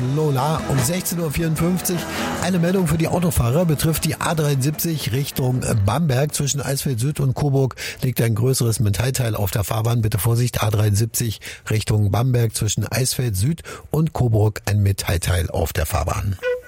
Lola um 16.54 Uhr. Eine Meldung für die Autofahrer betrifft die A73 Richtung Bamberg. Zwischen Eisfeld Süd und Coburg liegt ein größeres Metallteil auf der Fahrbahn. Bitte Vorsicht, A73 Richtung Bamberg. Zwischen Eisfeld Süd und Coburg ein Metallteil auf der Fahrbahn.